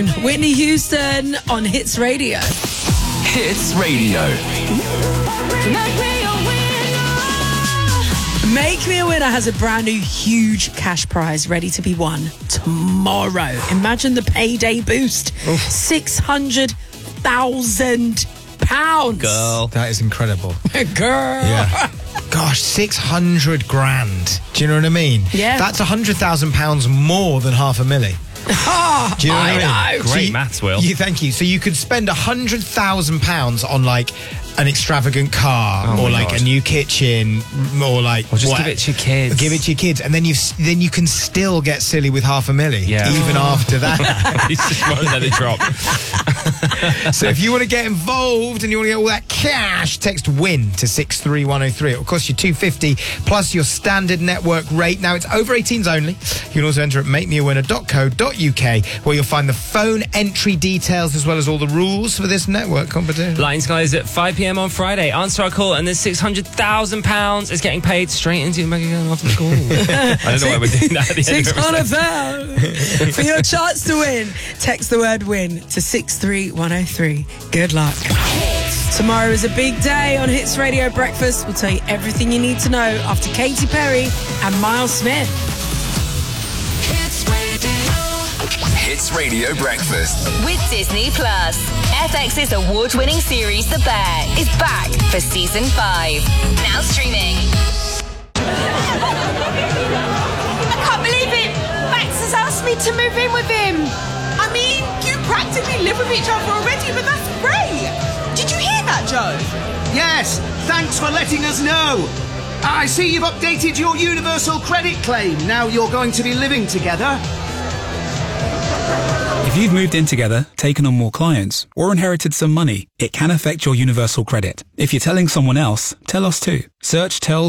Whitney Houston on Hits Radio. Hits Radio. Make Me a Winner has a brand new huge cash prize ready to be won tomorrow. Imagine the payday boost. £600,000. Girl. That is incredible. Girl. Yeah. Gosh, 600 grand. Do you know what I mean? Yeah. That's £100,000 more than $500,000. Do you know what I mean? Great maths, Will. Thank you. So you could spend £100,000 on like an extravagant car, or like God. a new kitchen, or like just give it to your kids. Give it to your kids, and then you can still get silly with $500,000. Yeah. Even after that. He just won't let it drop. So if you want to get involved and you want to get all that cash, text WIN to 63103. It will cost you $250 plus your standard network rate. Now it's over 18s only. You can also enter at makemeawinner.co.uk, where you'll find the phone entry details as well as all the rules for this network competition. Lighting Skies at 5 p.m. on Friday. Answer our call, and then £600,000 is getting paid straight into your bank account after the call. I don't know why we're doing that at the end of £600,000 for your chance to win. Text the word WIN to 63103. Good luck. Tomorrow is a big day on Hits Radio Breakfast. We'll tell you everything you need to know after Katy Perry and Miles Smith. Hits Radio Breakfast. With Disney Plus, FX's award-winning series The Bear is back for season 5. Now streaming. I can't believe it! Max has asked me to move in with him. I mean, you practically live with each other already, but that's great. Did you hear that, Joe? Yes, thanks for letting us know. I see you've updated your universal credit claim. Now you're going to be living together. If you've moved in together, taken on more clients, or inherited some money, it can affect your universal credit. If you're telling someone else, tell us too. Search Tell